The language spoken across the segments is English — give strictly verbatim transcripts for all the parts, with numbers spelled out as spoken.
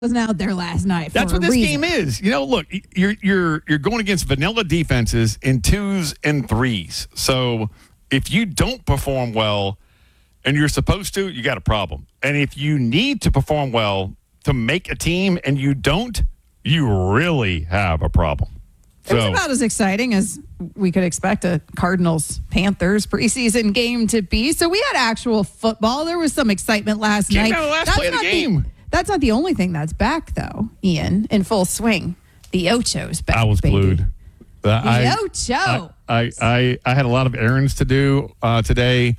wasn't out there last night. That's for what a this reason. game is. You know, look, you're you're you're going against vanilla defenses in twos and threes. So if you don't perform well and you're supposed to, you got a problem. And if you need to perform well to make a team and you don't, you really have a problem. It was So- about as exciting as we could expect a Cardinals-Panthers preseason game to be. So we had actual football. There was some excitement last Came night. down to the last play of the not game. that's not the only thing that's back, though, Ian, in full swing. The Ocho's back, I was baby. glued. Uh, The I, Ocho. I, I, I had a lot of errands to do uh, today.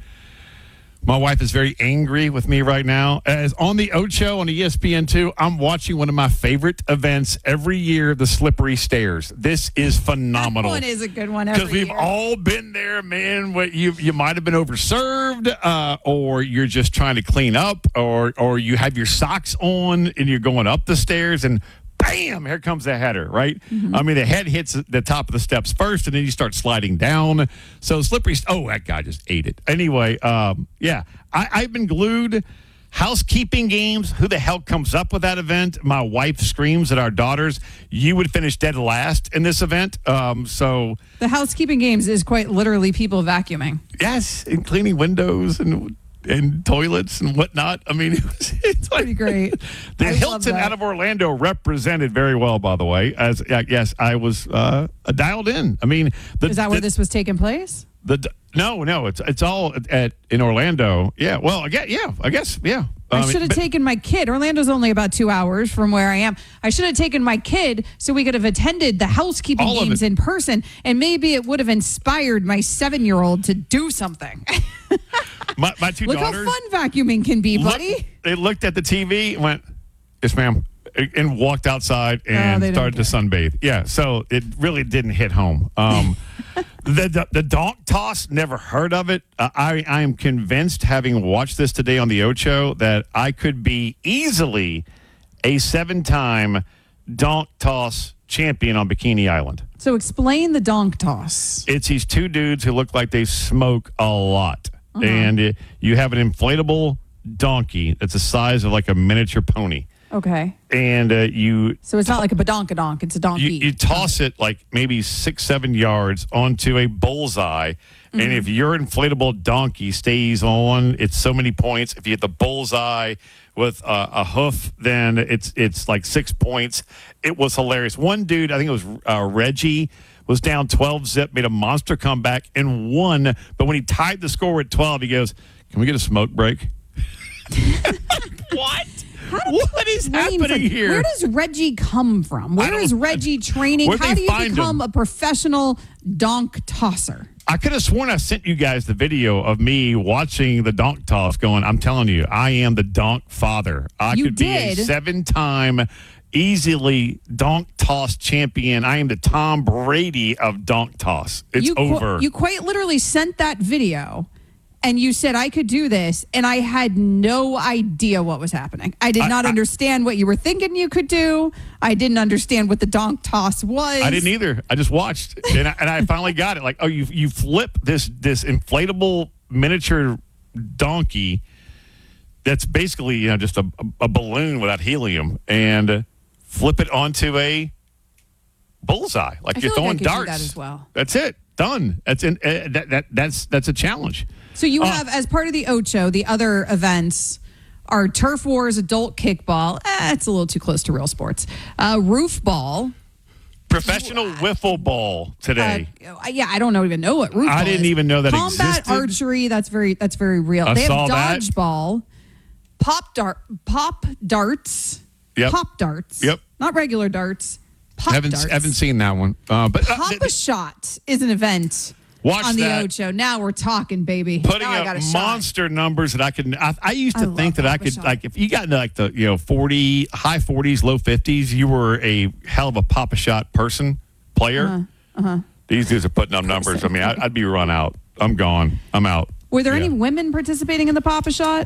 My wife is very angry with me right now. As on the Ocho on E S P N two, I'm watching one of my favorite events every year, the Slippery Stairs. This is phenomenal. That one is a good one every Because we've year. all been there, man. What you you might have been overserved, uh, or you're just trying to clean up, or or you have your socks on and you're going up the stairs and bam, here comes the header, right? Mm-hmm. I mean, the head hits the top of the steps first, and then you start sliding down. So slippery. Oh, that guy just ate it. Anyway, um, yeah, I, I've been glued. Housekeeping games. Who the hell comes up with that event? My wife screams at our daughters, "You would finish dead last in this event." Um, so The housekeeping games is quite literally people vacuuming. yes, and cleaning windows and and toilets and whatnot. I mean, it was, it's like, Pretty great. The I love Hilton that. out of Orlando represented very well, by the way. As uh, yes, I was uh, dialed in. I mean, the, Is that where the, this was taking place? the no, no, it's it's all at in Orlando. Yeah, well, I guess, yeah, I guess, yeah. I Um, should have but- taken my kid. Orlando's only about two hours from where I am. I should have taken my kid so we could have attended the housekeeping All of games it. in person, and maybe it would have inspired my seven-year-old to do something. my, my two Look daughters. how fun vacuuming can be, look- buddy. they looked at the T V and went, "Yes, ma'am," and walked outside and Oh, they don't started to sunbathe. Yeah, so it really didn't hit home. Um, the, the the donk toss, never heard of it. Uh, I I am convinced, having watched this today on the Ocho, that I could be easily a seven-time donk toss champion on Bikini Island. So explain the donk toss. It's these two dudes who look like they smoke a lot. Uh-huh. And uh, you have an inflatable donkey that's the size of like a miniature pony. Okay. And uh, you So it's not like a badonkadonk, it's a donkey. you, you toss it like maybe six, seven yards onto a bullseye. Mm-hmm. And if your inflatable donkey stays on, it's so many points. If you hit the bullseye with uh, a hoof, then it's it's like six points. It was hilarious. One dude, I think it was uh, Reggie, was down twelve zip, made a monster comeback and won. But when he tied the score at twelve, he goes, "Can we get a smoke break?" What? What is Wayne, happening for- here? Where does Reggie come from? Where don't- is Reggie training? Where'd How they do you find become him? a professional donk tosser? I could have sworn I sent you guys the video of me watching the donk toss going, I'm telling you, I am the donk father. I You could be a did. seven-time easily donk toss champion. I am the Tom Brady of donk toss. It's you qu- over. you quite literally sent that video and you said I could do this, and I had no idea what was happening. I did I- not I- understand what you were thinking you could do. I didn't understand what the donk toss was. I didn't either. I just watched, and I, and I finally got it. Like, oh, you you flip this this inflatable miniature donkey that's basically, you know, just a, a balloon without helium, and flip it onto a bullseye, like I you're feel like I throwing could do darts. that as well. That's it. Done. That's in, uh, that that that's that's a challenge. So you Uh, have, as part of the Ocho, the other events are Turf Wars, Adult Kickball. Eh, it's a little too close to real sports. Uh, roof Ball. Professional wiffle ball today. Uh, yeah, I don't know, even know what roof I ball didn't is. even know that Combat existed. archery, that's very that's very real. I they have saw that. dodgeball, pop dart, pop darts, Yep. pop darts. Yep. Not regular darts. Pop haven't darts. haven't seen that one. Uh, but uh, Pop th- a shot is an event Watch on the that. Ocho. Now we're talking, baby. putting now I up got a shot. monster numbers that I could. I, I used to I think love that I Papa could, Shot. like, if you got into like the you know forty, high forties, low fifties, you were a hell of a Papa Shot person, player. Uh-huh. Uh-huh. These dudes are putting up numbers. I mean, I, I'd be run out. I'm gone. I'm out. Were there Yeah. any women participating in the Papa Shot?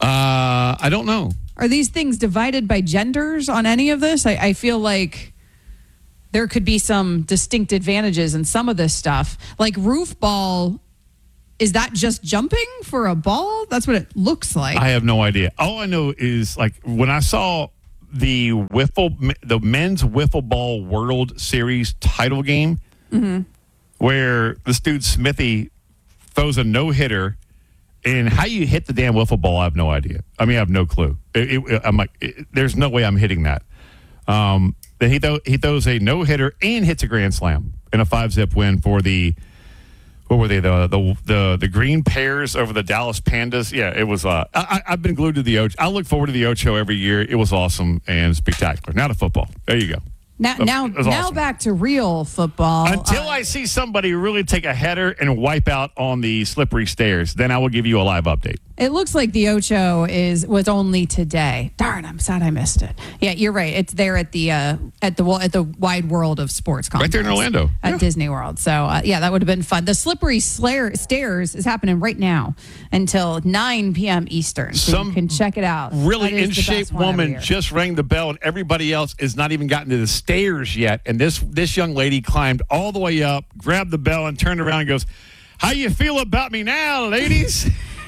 Uh, I don't know. Are these things divided by genders on any of this? I, I feel like there could be some distinct advantages in some of this stuff. Like roof ball, is that just jumping for a ball? That's what it looks like. I have no idea. All I know is like when I saw the wiffle, the men's wiffle ball World Series title game, mm-hmm. where this dude Smithy throws a no hitter, and how you hit the damn wiffle ball, I have no idea. I mean, I have no clue. It, it, I'm like, it, there's no way I'm hitting that. Um, then he th- he throws a no hitter and hits a grand slam in a five zip win for the. What were they? The the the the Green Pears over the Dallas Pandas. Yeah, it was. Uh, I, I've been glued to the Ocho. I look forward to the Ocho every year. It was awesome and spectacular. Now to football. There you go. Now, now, now awesome. Back to real football. Until uh, I see somebody really take a header and wipe out on the slippery stairs, then I will give you a live update. It looks like the Ocho is was only today. Darn, I'm sad I missed it. Yeah, you're right. It's there at the uh, at the at the Wide World of Sports Complex. Right there in Orlando. At yeah. Disney World. So, uh, yeah, that would have been fun. The slippery slair, stairs is happening right now until nine p.m. Eastern. So Some you can check it out. Really in-shape woman just rang the bell, and everybody else has not even gotten to the stairs yet. And this this young lady climbed all the way up, grabbed the bell, and turned around and goes, "How you feel about me now, ladies?"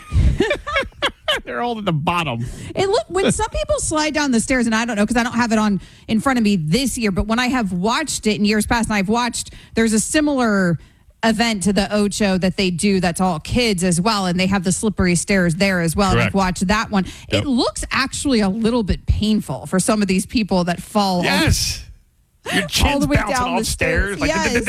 They're all at the bottom. It look when some people slide down the stairs, and I don't know because I don't have it on in front of me this year, but when I have watched it in years past, and I've watched, there's a similar event to the Ocho that they do that's all kids as well, and they have the slippery stairs there as well. Correct. And I've watched that one. Yep. It looks actually a little bit painful for some of these people that fall. Yes. Your chin's all the way bouncing down off the stairs. stairs. Like Yes.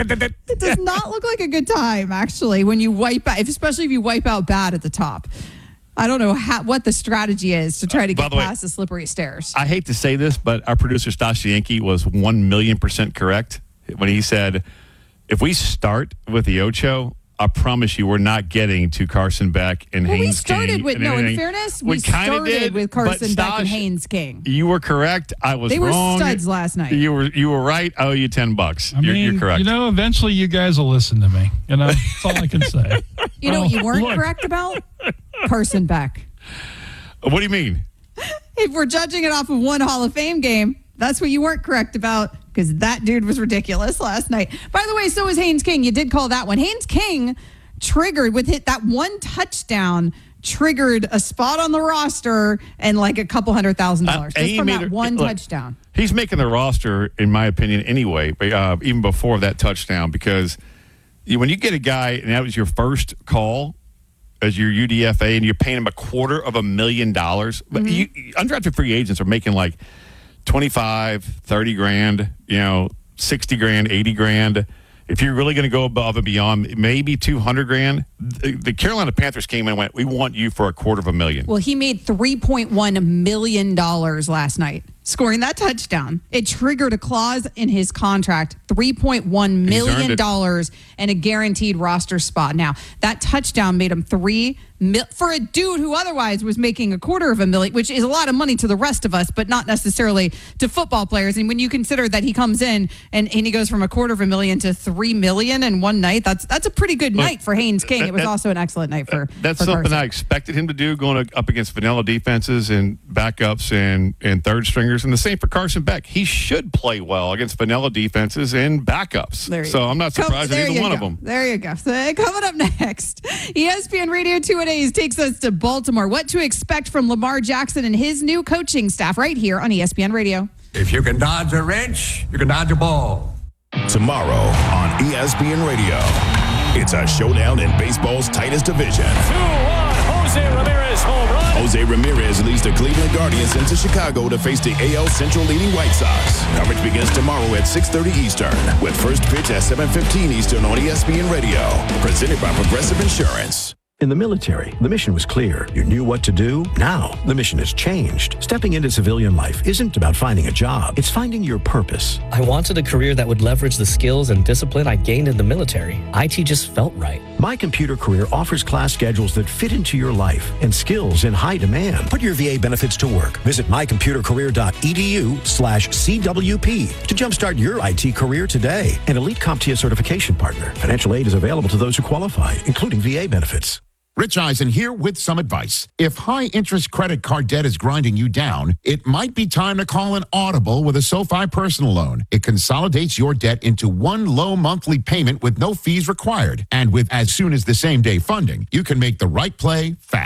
It does not look like a good time, actually, when you wipe out, especially if you wipe out bad at the top. I don't know how, what the strategy is to try to get the past way, the slippery stairs. I hate to say this, but our producer, Stasha Yankee, was one million percent correct when he said, if we start with the Ocho, I promise you we're not getting to Carson Beck and well, Haynes we started King with, no, in fairness, we, we started did, with Carson Beck Stash, and Haynes King. You were correct. I was they wrong. They were studs last night. You were you were right. I owe you ten bucks. I you're, mean, you're correct. You know, eventually you guys will listen to me. You know, that's all I can say. You know what you weren't Look. correct about? Carson Beck. What do you mean? If we're judging it off of one Hall of Fame game, that's what you weren't correct about, because that dude was ridiculous last night. By the way, so was Haynes King. You did call that one. Haynes King triggered with hit that one touchdown, triggered a spot on the roster and like a couple hundred thousand dollars Uh, just from that a, one look, touchdown. He's making the roster, in my opinion, anyway, uh, even before that touchdown, because you, when you get a guy and that was your first call as your U D F A and you're paying him a quarter of a million dollars, but mm-hmm. you, undrafted free agents are making like twenty-five, thirty grand, you know, sixty grand, eighty grand. If you're really going to go above and beyond, maybe two hundred grand. The, the Carolina Panthers came in and went, we want you for a quarter of a million. Well, he made three point one million dollars last night, scoring that touchdown. It triggered a clause in his contract, three point one million dollars and a guaranteed roster spot. Now, that touchdown made him three mil- for a dude who otherwise was making a quarter of a million, which is a lot of money to the rest of us, but not necessarily to football players. And when you consider that he comes in and, and he goes from a quarter of a million to three million in one night, that's that's a pretty good Look, night for Haynes King. That, it was that, also an excellent night for That's for something Carson. I expected him to do, going up against vanilla defenses and backups and, and third stringers. And the same for Carson Beck. He should play well against vanilla defenses and backups. There you so go. I'm not surprised Come, at either one go. of them. There you go. So coming up next, E S P N Radio two A takes us to Baltimore. What to expect from Lamar Jackson and his new coaching staff right here on E S P N Radio. If you can dodge a wrench, you can dodge a ball. Tomorrow on E S P N Radio, it's a showdown in baseball's tightest division. two one, Jose Ramirez home run. Jose Ramirez leads the Cleveland Guardians into Chicago to face the A L Central leading White Sox. Coverage begins tomorrow at six thirty Eastern, with first pitch at seven fifteen Eastern on E S P N Radio. Presented by Progressive Insurance. In the military, the mission was clear. You knew what to do. Now, the mission has changed. Stepping into civilian life isn't about finding a job. It's finding your purpose. I wanted a career that would leverage the skills and discipline I gained in the military. I T just felt right. My Computer Career offers class schedules that fit into your life and skills in high demand. Put your V A benefits to work. Visit my computer career dot e d u slash C W P to jumpstart your I T career today. An elite CompTIA certification partner. Financial aid is available to those who qualify, including V A benefits. Rich Eisen here with some advice. If high-interest credit card debt is grinding you down, it might be time to call an Audible with a SoFi personal loan. It consolidates your debt into one low monthly payment with no fees required. And with as soon as the same day funding, you can make the right play fast.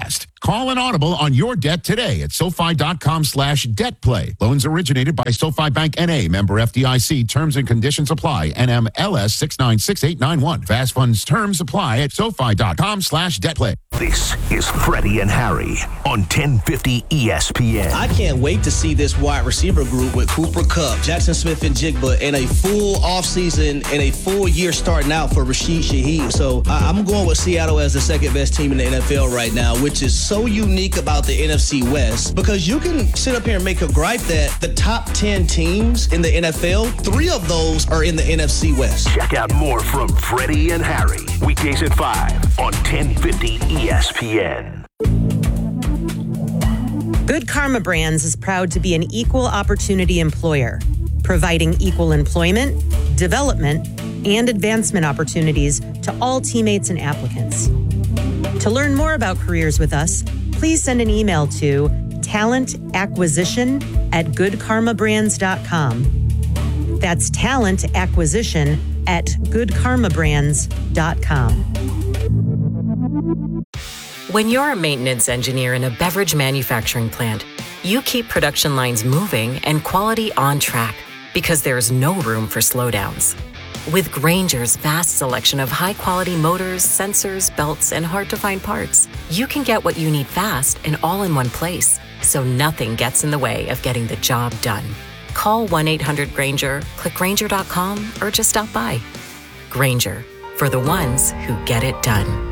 Call an audible on your debt today at SoFi.com slash debt play. Loans originated by SoFi Bank N A, member F D I C. Terms and conditions apply. N M L S six nine six eight nine one. Fast funds terms apply at SoFi.com slash debt play. This is Freddie and Harry on ten fifty E S P N. I can't wait to see this wide receiver group with Cooper Kupp, Jackson Smith and Jigba in a full offseason and a full year starting out for Rashid Shaheed. So I- I'm going with Seattle as the second best team in the N F L right now, which is so unique about the N F C West, because you can sit up here and make a gripe that the top ten teams in the N F L, three of those are in the N F C West. Check out more from Freddie and Harry, weekdays at five on ten fifty E S P N. Good Karma Brands is proud to be an equal opportunity employer, providing equal employment, development, and advancement opportunities to all teammates and applicants. To learn more about careers with us, please send an email to talent acquisition at good karma brands dot com. That's talent acquisition at good karma brands dot com. When you're a maintenance engineer in a beverage manufacturing plant, you keep production lines moving and quality on track because there's no room for slowdowns. With Grainger's vast selection of high-quality motors, sensors, belts, and hard-to-find parts, you can get what you need fast and all in one place, so nothing gets in the way of getting the job done. Call one eight hundred Grainger, click Grainger dot com, or just stop by. Grainger, for the ones who get it done.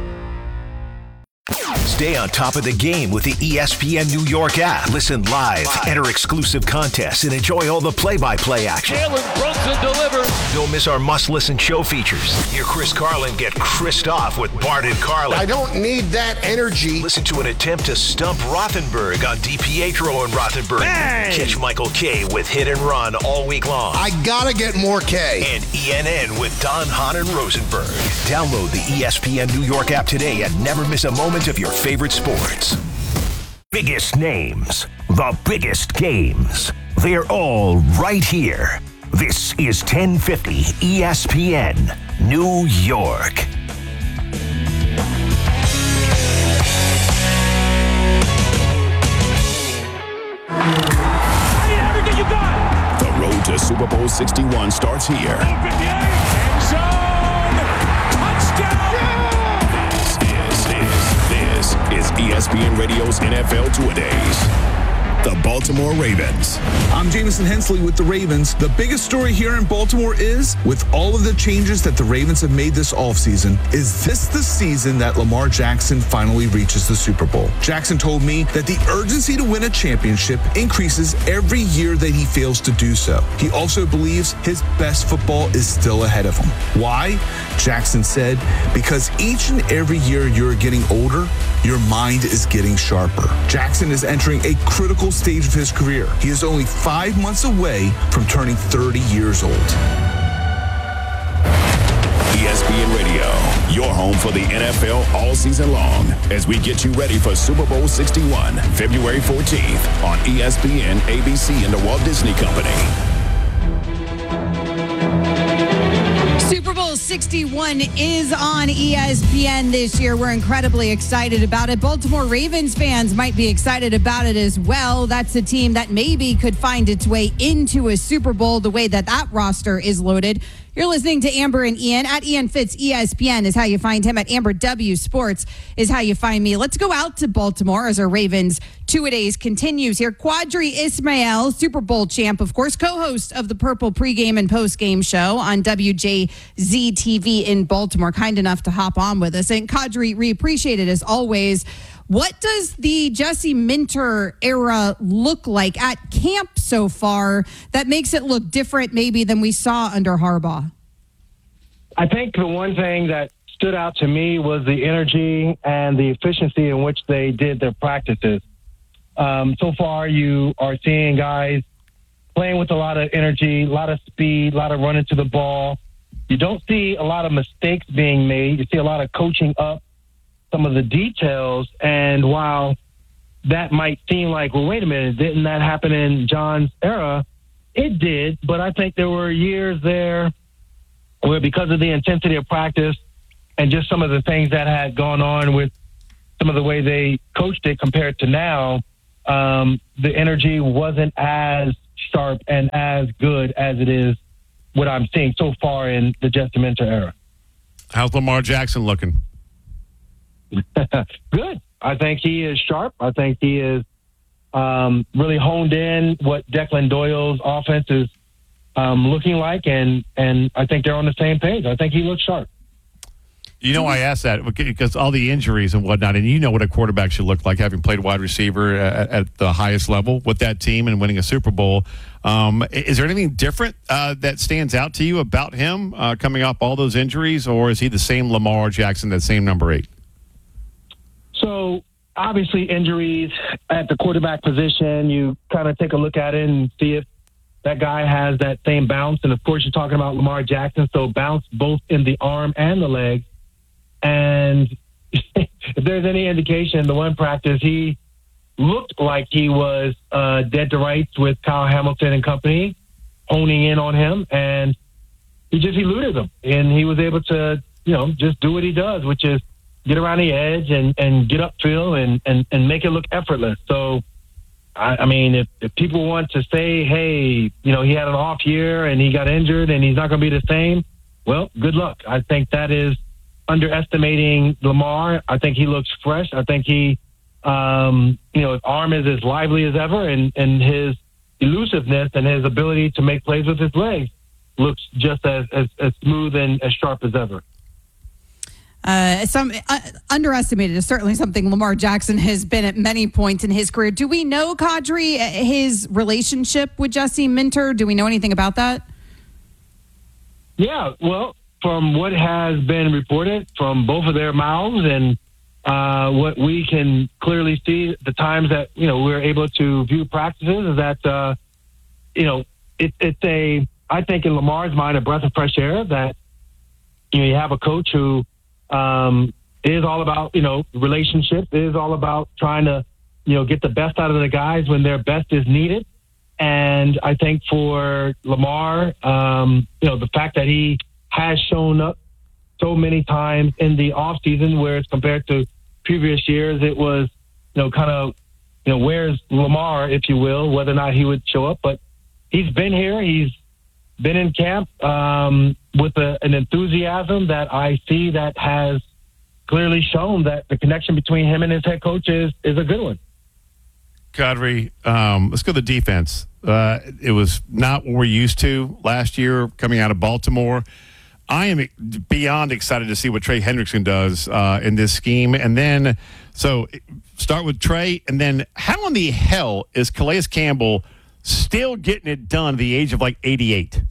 Stay on top of the game with the E S P N New York app. Listen live, enter exclusive contests, and enjoy all the play-by-play action. Jalen Brunson delivers. Don't miss our must-listen show features. Hear Chris Carlin get Chris'd off with Bart and Carlin. I don't need that energy. Listen to an attempt to stump Rothenberg on DiPietro and Rothenberg. Bang! Catch Michael K with Hit and Run all week long. I gotta get more K. And E N N with Don Hahn and Rosenberg. Download the E S P N New York app today and never miss a moment of your favorite sports. Biggest names, the biggest games. They're all right here. This is ten fifty E S P N New York. Everything you got. The road to Super Bowl sixty-one starts here. End zone. Touchdown. This is, this is E S P N Radio's N F L Two-A-Days. The Baltimore Ravens. I'm Jameson Hensley with the Ravens. The biggest story here in Baltimore is, with all of the changes that the Ravens have made this offseason, is this the season that Lamar Jackson finally reaches the Super Bowl? Jackson told me that the urgency to win a championship increases every year that he fails to do so. He also believes his best football is still ahead of him. Why? Jackson said, because each and every year you're getting older, your mind is getting sharper. Jackson is entering a critical stage of his career. He is only five months away from turning thirty years old. E S P N Radio, your home for the N F L all season long, as we get you ready for Super Bowl sixty-one, February fourteenth on E S P N, A B C, and the Walt Disney Company. Super Bowl sixty-one is on E S P N this year. We're incredibly excited about it. Baltimore Ravens fans might be excited about it as well. That's a team that maybe could find its way into a Super Bowl the way that that roster is loaded. You're listening to Amber and Ian. At Ian Fitz, E S P N is how you find him. At Amber W Sports is how you find me. Let's go out to Baltimore as our Ravens two-a-days continues here. Quadri Ismail, Super Bowl champ, of course, co-host of the Purple pregame and postgame show on W J Z T V in Baltimore. Kind enough to hop on with us. And Quadri, we appreciate it as always. What does the Jesse Minter era look like at camp so far that makes it look different maybe than we saw under Harbaugh? I think the one thing that stood out to me was the energy and the efficiency in which they did their practices. Um, so far, you are seeing guys playing with a lot of energy, a lot of speed, a lot of running to the ball. You don't see a lot of mistakes being made. You see a lot of coaching up some of the details. And while that might seem like, well, wait a minute, didn't that happen in John's era? It did, but I think there were years there where, because of the intensity of practice and just some of the things that had gone on with some of the way they coached it compared to now, um, the energy wasn't as sharp and as good as it is what I'm seeing so far in the Justin Minter era. How's Lamar Jackson looking? Good. I think he is sharp. I think he is um, really honed in what Declan Doyle's offense is um, looking like, and, and I think they're on the same page. I think he looks sharp. You know, I asked that because all the injuries and whatnot, and you know what a quarterback should look like, having played wide receiver at, at the highest level with that team and winning a Super Bowl. Um, is there anything different uh, that stands out to you about him uh, coming off all those injuries, or is he the same Lamar Jackson, that same number eight? So, obviously, injuries at the quarterback position, you kind of take a look at it and see if that guy has that same bounce. And, of course, you're talking about Lamar Jackson, so bounce both in the arm and the leg. And if there's any indication, the one practice, he looked like he was uh, dead to rights with Kyle Hamilton and company, honing in on him, and he just eluded them. And he was able to, you know, just do what he does, which is get around the edge and, and get upfield and, and, and make it look effortless. So, I, I mean, if, if people want to say, hey, you know, he had an off year and he got injured and he's not going to be the same, well, good luck. I think that is underestimating Lamar. I think he looks fresh. I think he, um, you know, his arm is as lively as ever, and, and his elusiveness and his ability to make plays with his legs looks just as, as, as smooth and as sharp as ever. Uh, some uh, underestimated is certainly something Lamar Jackson has been at many points in his career. Do we know, Kadri, his relationship with Jesse Minter? Do we know anything about that? Yeah, well, from what has been reported from both of their mouths and uh, what we can clearly see the times that, you know, we're able to view practices is that, uh, you know, it, it's a, I think in Lamar's mind, a breath of fresh air that, you know, you have a coach who um, is all about, you know, relationships, is all about trying to, you know, get the best out of the guys when their best is needed. And I think for Lamar, um, you know, the fact that he has shown up so many times in the off season, whereas compared to previous years, it was, you know, kind of, you know, where's Lamar, if you will, whether or not he would show up. But he's been here. He's been in camp um, with a, an enthusiasm that I see that has clearly shown that the connection between him and his head coach is, is a good one. Kadri, um, let's go to the defense. Uh, it was not what we're used to last year coming out of Baltimore. I am beyond excited to see what Trey Hendrickson does uh, in this scheme. And then, so start with Trey, and then how in the hell is Calais Campbell still getting it done at the age of like eighty-eight?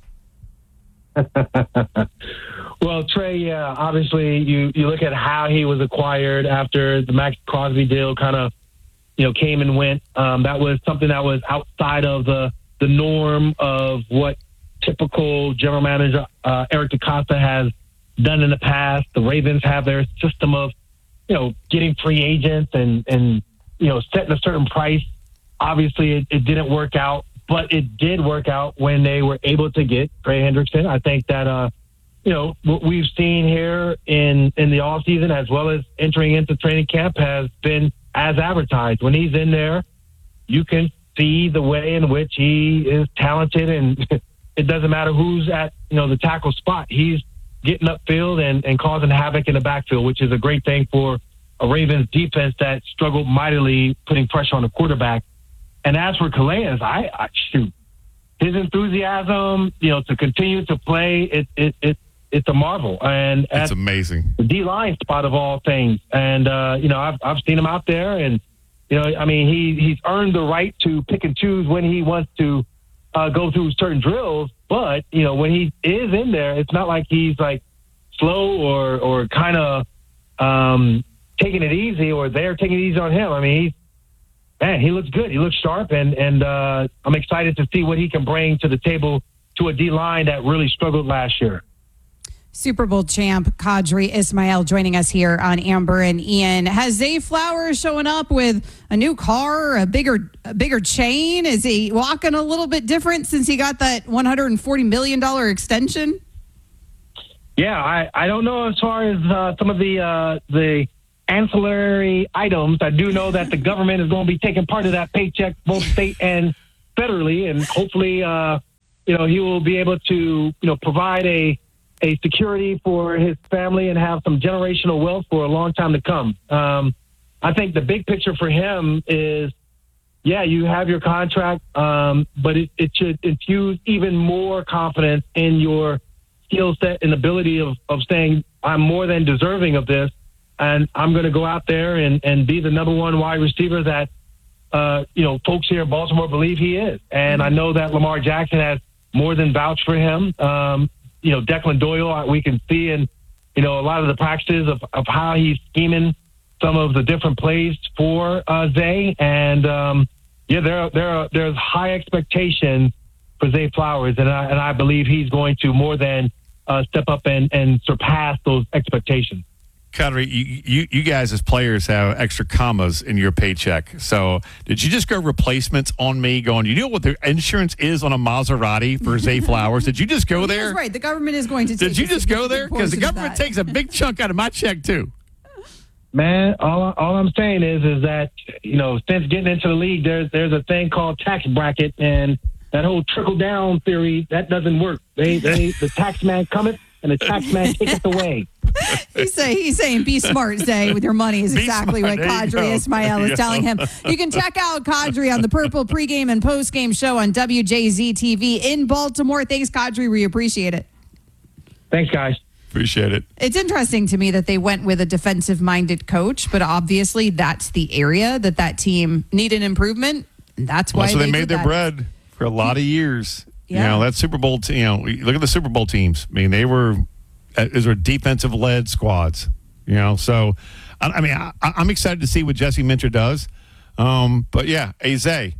Well, Trey, yeah, obviously you, you look at how he was acquired after the Max Crosby deal kind of, you know, came and went. Um, that was something that was outside of the, the norm of what typical general manager uh, Eric DeCosta has done in the past. The Ravens have their system of, you know, getting free agents and, and you know, setting a certain price. Obviously, it, it didn't work out, but it did work out when they were able to get Trey Hendrickson. I think that, uh, you know, what we've seen here in, in the offseason as well as entering into training camp has been as advertised. When he's in there, you can see the way in which he is talented, and it doesn't matter who's at, you know, the tackle spot. He's getting upfield and, and causing havoc in the backfield, which is a great thing for a Ravens defense that struggled mightily putting pressure on the quarterback. And as for Calais, I, I shoot his enthusiasm, you know, to continue to play, it, it, it it's a marvel. And it's amazing. The D-line spot of all things. And, uh, you know, I've, I've seen him out there, and, you know, I mean, he, he's earned the right to pick and choose when he wants to uh, go through certain drills. But, you know, when he is in there, it's not like he's like slow or, or kind of um, taking it easy, or they're taking it easy on him. I mean, he's, man, he looks good. He looks sharp, and, and uh, I'm excited to see what he can bring to the table to a D-line that really struggled last year. Super Bowl champ Kadri Ismail joining us here on Amber and Ian. Has Zay Flowers showing up with a new car, a bigger a bigger chain? Is he walking a little bit different since he got that one hundred forty million dollars extension? Yeah, I, I don't know as far as uh, some of the uh, the ancillary items. I do know that the government is going to be taking part of that paycheck, both state and federally, and hopefully, uh, you know, he will be able to, you know, provide a a security for his family and have some generational wealth for a long time to come. Um, I think the big picture for him is, yeah, you have your contract, um, but it, it should infuse even more confidence in your skill set and ability of, of saying, I'm more than deserving of this, and I'm going to go out there and, and be the number one wide receiver that, uh, you know, folks here in Baltimore believe he is. And I know that Lamar Jackson has more than vouched for him. Um, you know, Declan Doyle, we can see in, you know, a lot of the practices of, of how he's scheming some of the different plays for uh, Zay. And, um, yeah, there, there are, there's high expectations for Zay Flowers, and I, and I believe he's going to more than uh, step up and, and surpass those expectations. Kadri, you, you, you guys as players have extra commas in your paycheck. So did you just go replacements on me going, you know what the insurance is on a Maserati for Zay Flowers? Did you just go there? That's right. The government is going to take Did you just go there? Because the government takes a big chunk out of my check, too. Man, all, all I'm saying is is that, you know, since getting into the league, there's there's a thing called tax bracket, and that whole trickle-down theory, that doesn't work. They, they, the tax man cometh, and the tax man taketh away. He's, say, he's saying, be smart, Zay, with your money is Be exactly smart. what There you go. Kadri Ismail There is you telling go. him. You can check out Kadri on the Purple pregame and postgame show on W J Z T V in Baltimore. Thanks, Kadri. We appreciate it. Thanks, guys. Appreciate it. It's interesting to me that they went with a defensive-minded coach, but obviously that's the area that that team needed improvement. And that's why Well, so they, they made did their that. bread for a lot of years. Yeah. You know, that Super Bowl, te- you know, look at the Super Bowl teams. I mean, they were, those were defensive-led squads, you know. So, I, I mean, I, I'm excited to see what Jesse Minter does. Um, but, yeah, hey, Zay,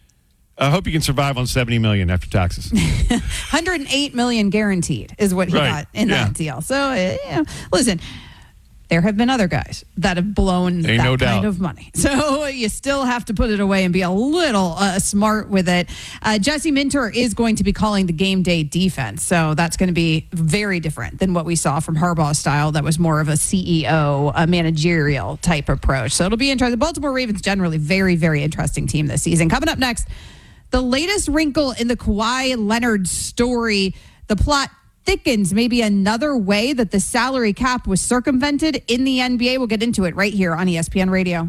I hope you can survive on seventy million dollars after taxes. one hundred eight million dollars guaranteed is what he Right. got in Yeah. that deal. So, uh, yeah. Listen, there have been other guys that have blown Ain't that no kind doubt. of money. So you still have to put it away and be a little uh, smart with it. Uh, Jesse Minter is going to be calling the game day defense. So that's going to be very different than what we saw from Harbaugh's style. That was more of a C E O, a managerial type approach. So it'll be interesting. The Baltimore Ravens generally very, very interesting team this season. Coming up next, the latest wrinkle in the Kawhi Leonard story, the plot thickens maybe another way that the salary cap was circumvented in the N B A. We'll get into it right here on E S P N Radio.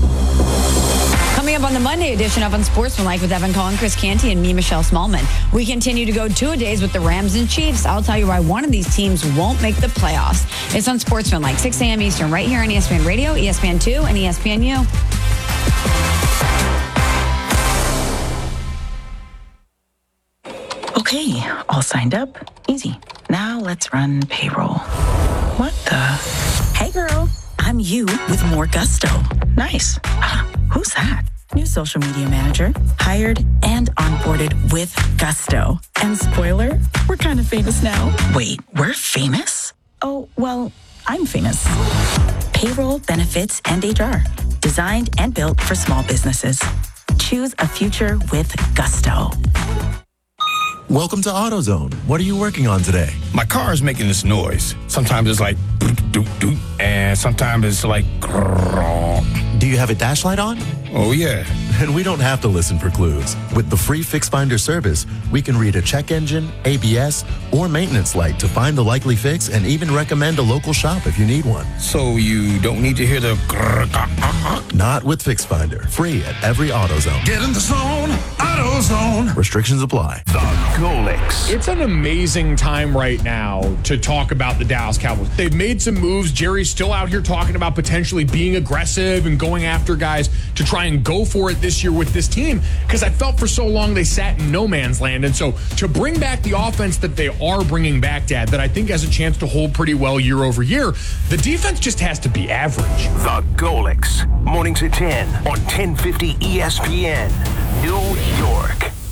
Coming up on the Monday edition of Unsportsmanlike with Evan Cohen, Chris Canty, and me, Michelle Smallman. We continue to go two-a-days with the Rams and Chiefs. I'll tell you why one of these teams won't make the playoffs. It's Unsportsmanlike, six a.m. Eastern, right here on E S P N Radio, E S P N two, and E S P N U. Okay, all signed up. Easy. Now let's run payroll. What the? Hey girl, I'm you with more gusto. Nice. Uh, who's that? New social media manager. Hired and onboarded with gusto. And spoiler, we're kind of famous now. Wait, we're famous? Oh, well, I'm famous. Payroll, benefits, and H R. Designed and built for small businesses. Choose a future with gusto. Welcome to AutoZone. What are you working on today? My car is making this noise. Sometimes it's like doot, doot, doot, and sometimes it's like grrrr. Do you have a dash light on? Oh, yeah. And we don't have to listen for clues. With the free Fix Finder service, we can read a check engine, A B S, or maintenance light to find the likely fix and even recommend a local shop if you need one. So you don't need to hear the grrrr, uh, uh, uh. Not with Fix Finder. Free at every AutoZone. Get in the zone, AutoZone. Restrictions apply. The Golix. It's an amazing time right now to talk about the Dallas Cowboys. They've made some moves. Jerry's still out here talking about potentially being aggressive and going after guys to try and go for it this year with this team, because I felt for so long they sat in no man's land. And so to bring back the offense that they are bringing back, Dad, that I think has a chance to hold pretty well year over year, the defense just has to be average. The Golix. Mornings at ten on ten fifty E S P N, New York.